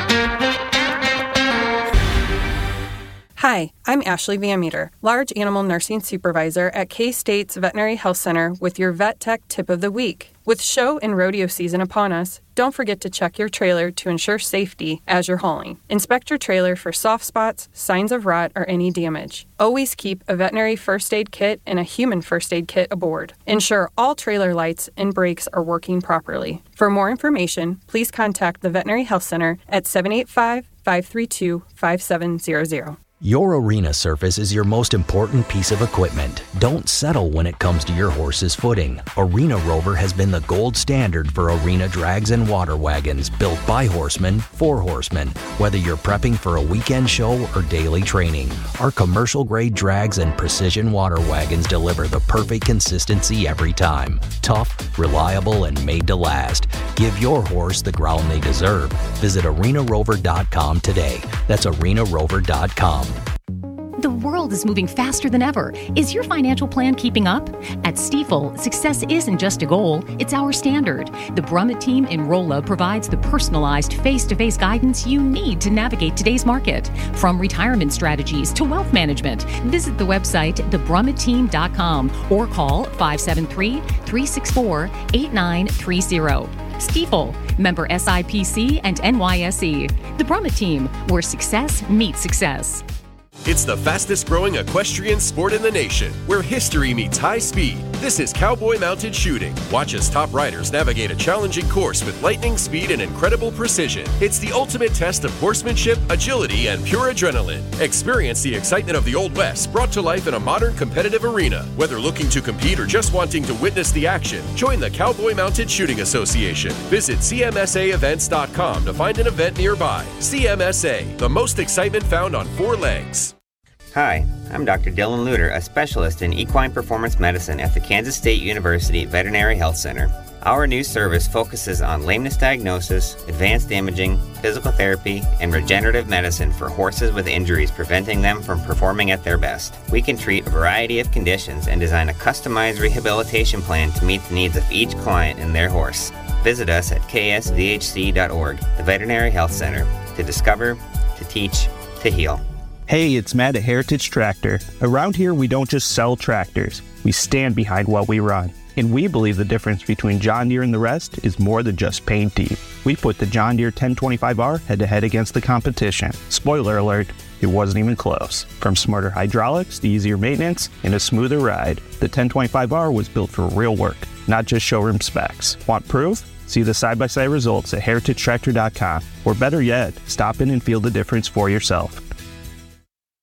Hi, I'm Ashley Van Meter, Large Animal Nursing Supervisor at K-State's Veterinary Health Center with your Vet Tech Tip of the Week. With show and rodeo season upon us, don't forget to check your trailer to ensure safety as you're hauling. Inspect your trailer for soft spots, signs of rot, or any damage. Always keep a veterinary first aid kit and a human first aid kit aboard. Ensure all trailer lights and brakes are working properly. For more information, please contact the Veterinary Health Center at seven eight five, five three two, five seven zero zero. Your arena surface is your most important piece of equipment. Don't settle when it comes to your horse's footing. Arena Rover has been the gold standard for arena drags and water wagons built by horsemen for horsemen. Whether you're prepping for a weekend show or daily training, our commercial-grade drags and precision water wagons deliver the perfect consistency every time. Tough, reliable, and made to last. Give your horse the ground they deserve. Visit arena rover dot com today. That's arena rover dot com. The world is moving faster than ever. Is your financial plan keeping up? At Stifel, success isn't just a goal, it's our standard. The Brummett team in Rolla provides the personalized face-to-face guidance you need to navigate today's market. From retirement strategies to wealth management, visit the website the brummett team dot com or call five seven three, three six four, eight nine three zero. Stifel, member S I P C and N Y S E. The Brummett team, where success meets success. It's the fastest growing equestrian sport in the nation, where history meets high speed. This is Cowboy Mounted Shooting. Watch as top riders navigate a challenging course with lightning speed and incredible precision. It's the ultimate test of horsemanship, agility, and pure adrenaline. Experience the excitement of the Old West brought to life in a modern competitive arena. Whether looking to compete or just wanting to witness the action, join the Cowboy Mounted Shooting Association. Visit C M S A events dot com to find an event nearby. C M S A, the most excitement found on four legs. Hi, I'm Doctor Dylan Luter, a specialist in equine performance medicine at the Kansas State University Veterinary Health Center. Our new service focuses on lameness diagnosis, advanced imaging, physical therapy, and regenerative medicine for horses with injuries preventing them from performing at their best. We can treat a variety of conditions and design a customized rehabilitation plan to meet the needs of each client and their horse. Visit us at k s v h c dot org, the Veterinary Health Center, to discover, to teach, to heal. Hey, it's Matt at Heritage Tractor. Around here, we don't just sell tractors. We stand behind what we run. And we believe the difference between John Deere and the rest is more than just paint deep. We put the John Deere ten twenty-five R head-to-head against the competition. Spoiler alert, it wasn't even close. From smarter hydraulics to easier maintenance and a smoother ride, the ten twenty-five R was built for real work, not just showroom specs. Want proof? See the side-by-side results at heritage tractor dot com. Or better yet, stop in and feel the difference for yourself.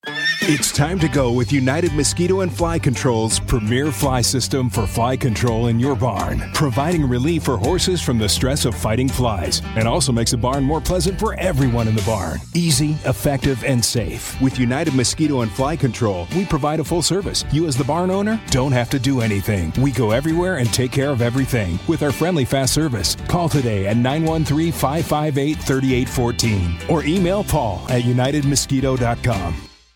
It's time to go with United Mosquito and Fly Control's premier fly system for fly control in your barn, providing relief for horses from the stress of fighting flies, and also makes the barn more pleasant for everyone in the barn. Easy, effective, and safe. With United Mosquito and Fly Control, we provide a full service. You as the barn owner don't have to do anything. We go everywhere and take care of everything with our friendly fast service. Call today at nine one three, five five eight, three eight one four or email Paul at united mosquito dot com.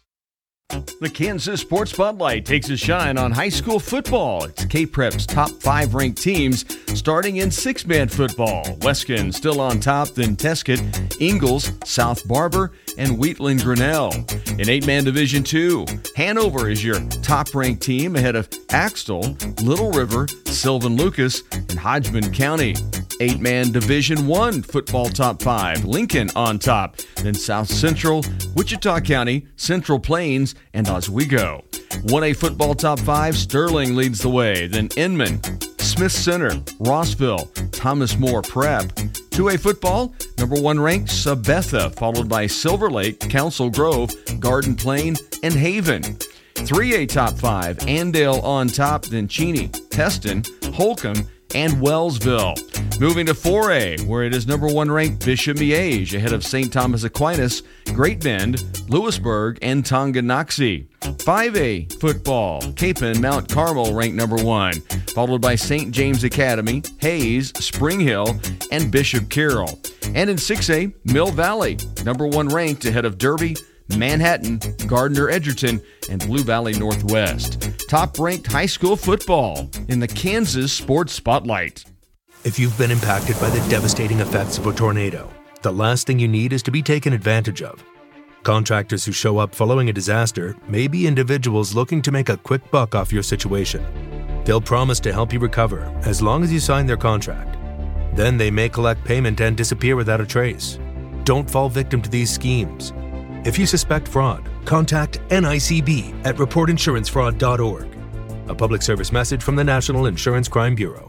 The Kansas Sports Spotlight takes a shine on high school football. It's K-Prep's top five ranked teams starting in six-man football. Weskin still on top, then Tesket, Ingalls, South Barber, and Wheatland Grinnell. In eight-man Division two, Hanover is your top-ranked team ahead of Axtell, Little River, Sylvan Lucas, and Hodgman County. Eight-man Division one football top five, Lincoln on top, then South Central, Wichita County, Central Plains, and Oswego. one A football top five, Sterling leads the way, then Inman, Smith Center, Rossville, Thomas More Prep. two A football, number one ranked Sabetha, followed by Silver Lake, Council Grove, Garden Plain, and Haven. three A top five, Andale on top, then Cheney, Heston, Holcomb, and Wellsville. Moving to four A, where it is number one ranked Bishop Miege, ahead of Saint Thomas Aquinas, Great Bend, Lewisburg, and Tonganoxie. five A football, Capon, Mount Carmel ranked number one, followed by Saint James Academy, Hayes, Spring Hill, and Bishop Carroll. And in six A, Mill Valley, number one ranked ahead of Derby, Manhattan, Gardner Edgerton, and Blue Valley Northwest. Top-ranked high school football in the Kansas Sports Spotlight. If you've been impacted by the devastating effects of a tornado, the last thing you need is to be taken advantage of. Contractors who show up following a disaster may be individuals looking to make a quick buck off your situation. They'll promise to help you recover as long as you sign their contract. Then they may collect payment and disappear without a trace. Don't fall victim to these schemes. If you suspect fraud, contact N I C B at report insurance fraud dot org. A public service message from the National Insurance Crime Bureau.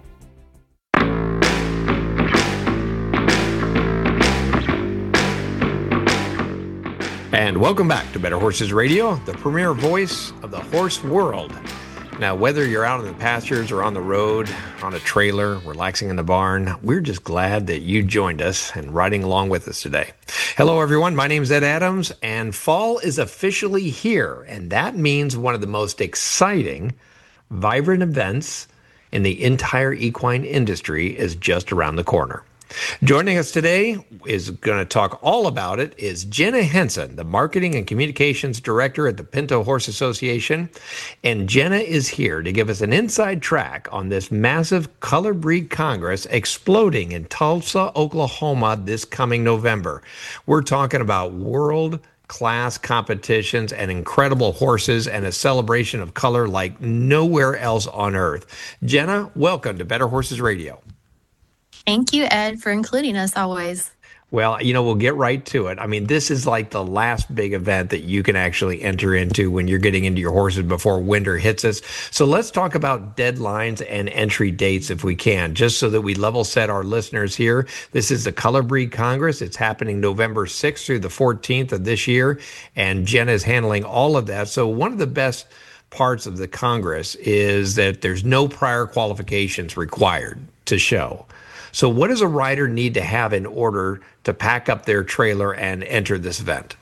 And welcome back to Better Horses Radio, the premier voice of the horse world. Now, whether you're out in the pastures or on the road, on a trailer, relaxing in the barn, we're just glad that you joined us and riding along with us today. Hello, everyone. My name is Ed Adams, and fall is officially here, and that means one of the most exciting, vibrant events in the entire equine industry is just around the corner. Joining us today is going to talk all about it is Jenna Henson, the Marketing and Communications Director at the Pinto Horse Association. And Jenna is here to give us an inside track on this massive Color Breed Congress exploding in Tulsa, Oklahoma this coming November. We're talking about world class competitions and incredible horses and a celebration of color like nowhere else on earth. Jenna, welcome to Better Horses Radio. Thank you, Ed, for including us always. Well, you know, we'll get right to it. I mean, this is like the last big event that you can actually enter into when you're getting into your horses before winter hits us. So let's talk about deadlines and entry dates if we can, just so that we level set our listeners here. This is the Color Breed Congress. It's happening November sixth through the fourteenth of this year, and Jenna is handling all of that. So one of the best parts of the Congress is that there's no prior qualifications required to show. So what does a rider need to have in order to pack up their trailer and enter this event?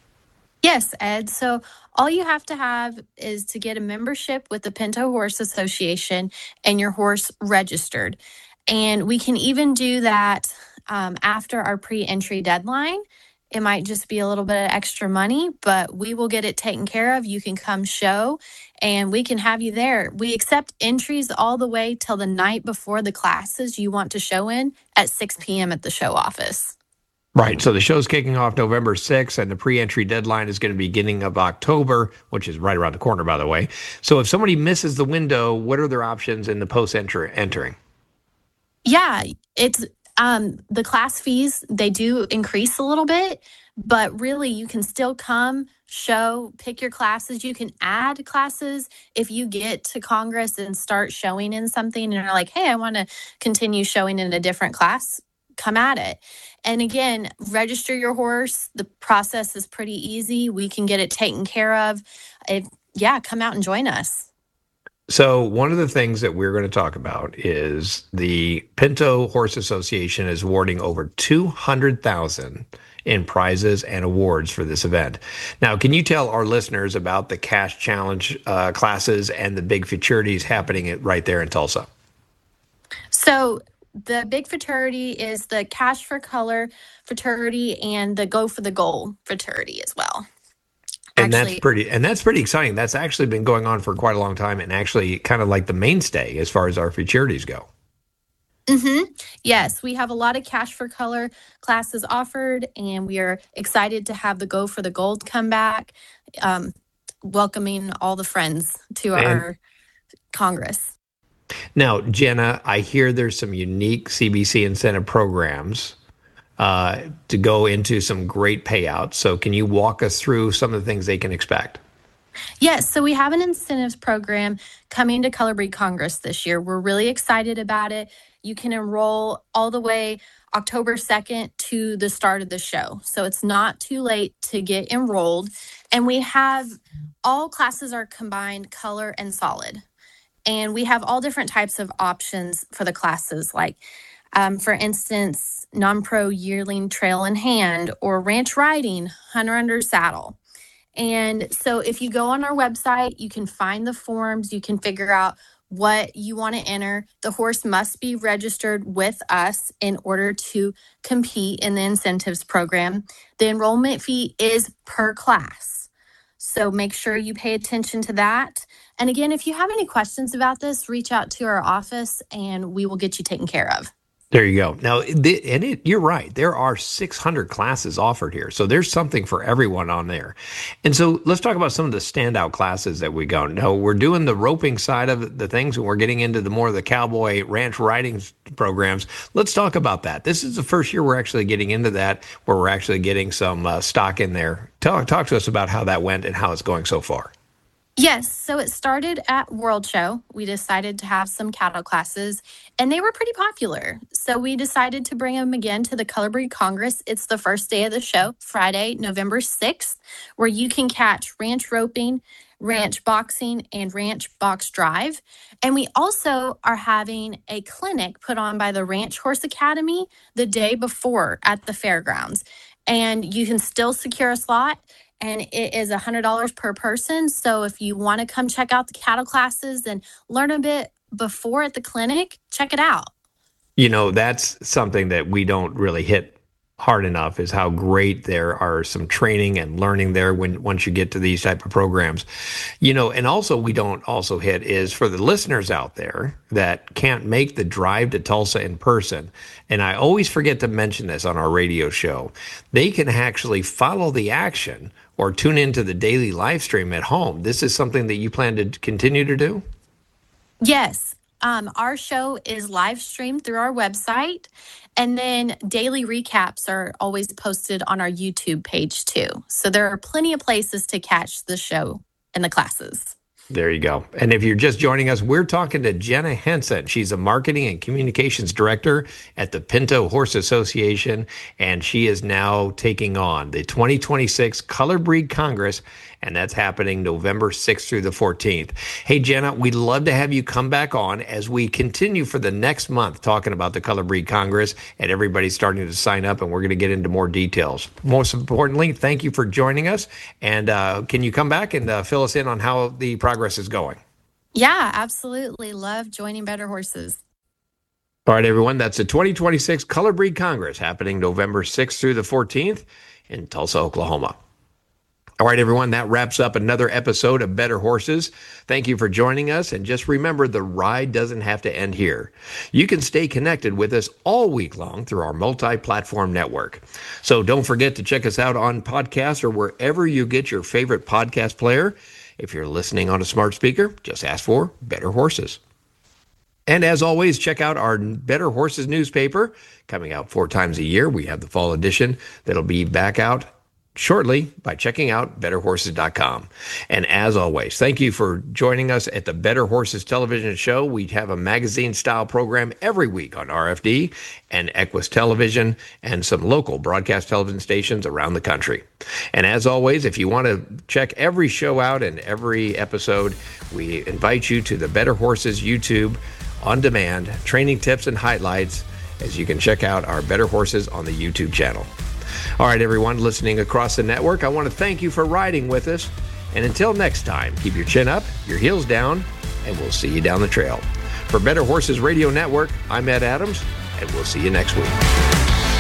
Yes, Ed. So all you have to have is to get a membership with the Pinto Horse Association and your horse registered. And we can even do that um, after our pre-entry deadline. It might just be a little bit of extra money, but we will get it taken care of. You can come show, and we can have you there. We accept entries all the way till the night before the classes you want to show in at six p.m. at the show office. Right. So the show's kicking off November sixth, and the pre-entry deadline is going to be beginning of October, which is right around the corner, by the way. So if somebody misses the window, what are their options in the post-entry entering? Yeah, it's um, the class fees, they do increase a little bit, but really you can still come, show, pick your classes. You can add classes if you get to Congress and start showing in something and you're like, hey, I want to continue showing in a different class. come at it. And again, register your horse. The process is pretty easy. We can get it taken care of. If, yeah, come out and join us. So one of the things that we're going to talk about is the Pinto Horse Association is awarding over two hundred thousand dollars in prizes and awards for this event. Now, can you tell our listeners about the cash challenge uh, classes and the big futurities happening at, right there in Tulsa? So the big fraternity is the Cash for Color fraternity and the Go for the Gold fraternity as well. And Actually, that's pretty, and that's pretty exciting. That's actually been going on for quite a long time, and actually kind of like the mainstay as far as our futurities go. Mm-hmm. Yes, we have a lot of Cash for Color classes offered, and we are excited to have the Go for the Gold come back, um, welcoming all the friends to And- our Congress. Now, Jenna, I hear there's some unique C B C incentive programs uh, to go into some great payouts. So can you walk us through some of the things they can expect? Yes, so we have an incentives program coming to Color Breed Congress this year. We're really excited about it. You can enroll all the way October second to the start of the show. So it's not too late to get enrolled. And we have all classes are combined color and solid. And we have all different types of options for the classes, like, um, for instance, non-pro yearling trail in hand or ranch riding, hunter under saddle. And so if you go on our website, you can find the forms, you can figure out what you want to enter. The horse must be registered with us in order to compete in the incentives program. The enrollment fee is per class. So make sure you pay attention to that. And again, if you have any questions about this, reach out to our office and we will get you taken care of. There you go. Now, the, and it, you're right. There are six hundred classes offered here. So there's something for everyone on there. And so let's talk about some of the standout classes that we go. Now, we're doing the roping side of the things, and we're getting into the more of the cowboy ranch riding programs. Let's talk about that. This is the first year we're actually getting into that, where we're actually getting some uh, stock in there. Talk, talk to us about how that went and how it's going so far. Yes, so it started at World Show. We decided to have some cattle classes, and they were pretty popular. So we decided to bring them again to the Color Breed Congress. It's the first day of the show, Friday, November sixth, where you can catch ranch roping, ranch boxing, and ranch box drive. And we also are having a clinic put on by the Ranch Horse Academy the day before at the fairgrounds. And you can still secure a slot. And it is one hundred dollars per person. So if you want to come check out the cattle classes and learn a bit before at the clinic, check it out. You know, that's something that we don't really hit hard enough, is how great there are some training and learning there when once you get to these type of programs. You know, and also we don't also hit is for the listeners out there that can't make the drive to Tulsa in person. And I always forget to mention this on our radio show. They can actually follow the action or tune into the daily live stream at home. This is something that you plan to continue to do? Yes. Um, our show is live streamed through our website. And then daily recaps are always posted on our YouTube page too. So there are plenty of places to catch the show and the classes. There you go. And if you're just joining us, we're talking to Jenna Henson. She's a marketing and communications director at the Pinto Horse Association, and she is now taking on the twenty twenty-six Color Breed Congress, and that's happening November sixth through the fourteenth. Hey, Jenna, we'd love to have you come back on as we continue for the next month talking about the Color Breed Congress, and everybody's starting to sign up, and we're going to get into more details. Most importantly, thank you for joining us, and uh, can you come back and uh, fill us in on how the progress is going? Yeah, absolutely. Love joining Better Horses. All right, everyone, that's the twenty twenty-six Color Breed Congress happening November sixth through the fourteenth in Tulsa, Oklahoma. All right, everyone, that wraps up another episode of Better Horses. Thank you for joining us. And just remember, the ride doesn't have to end here. You can stay connected with us all week long through our multi-platform network. So don't forget to check us out on podcasts or wherever you get your favorite podcast player. If you're listening on a smart speaker, just ask for Better Horses. And as always, check out our Better Horses newspaper coming out four times a year. We have the fall edition that'll be back out shortly by checking out better horses dot com. And as always, thank you for joining us at the Better Horses Television Show. We have a magazine-style program every week on R F D and Equus Television and some local broadcast television stations around the country. And as always, if you want to check every show out and every episode, we invite you to the Better Horses YouTube on demand, training tips and highlights, as you can check out our Better Horses on the YouTube channel. All right, everyone listening across the network, I want to thank you for riding with us. And until next time, keep your chin up, your heels down, and we'll see you down the trail. For Better Horses Radio Network, I'm Ed Adams, and we'll see you next week.